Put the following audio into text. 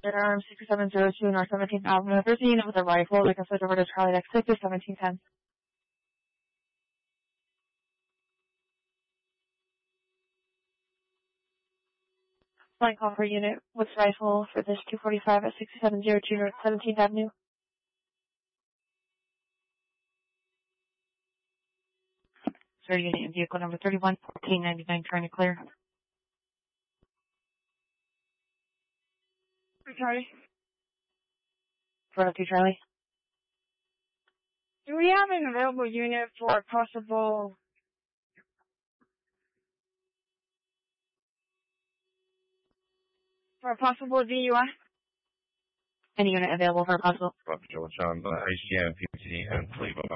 firearms 6702 North 17th Avenue. If there's a unit with a rifle, they can switch over to Charlie X 6 or 1710. Flying call for unit with rifle for this 245 at 6702 North 17th Avenue. Sir, unit and vehicle number 311499, trying to clear. Charlie. 402 Charlie. Do we have an available unit for a possible DUI? Any unit available for a possible? Officer, what's on the ICM, PPT, and Cleveland.